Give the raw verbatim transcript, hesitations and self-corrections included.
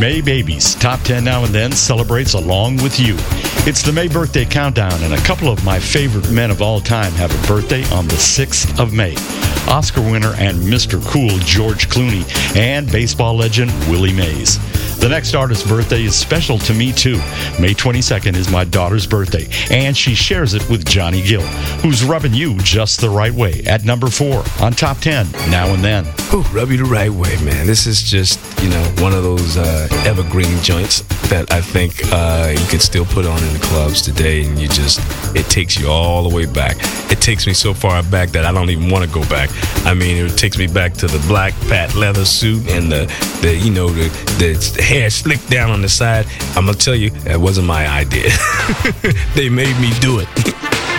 May Babies, Top ten Now and Then celebrates along with you. It's the May Birthday Countdown, and a couple of my favorite men of all time have a birthday on the sixth of May. Oscar winner and Mister Cool George Clooney, and baseball legend Willie Mays. The next artist's birthday is special to me, too. May twenty-second is my daughter's birthday, and she shares it with Johnny Gill, who's rubbing you just the right way at number four on Top ten Now and Then. Ooh, rub you the right way, man. This is just, you know, one of those uh, evergreen joints that I think uh, you can still put on in the clubs today, and you just, it takes you all the way back. It takes me so far back that I don't even want to go back. I mean, it takes me back to the black patent leather suit and the, the you know, the, the hair slicked down on the side. I'm going to tell you, that wasn't my idea. They made me do it.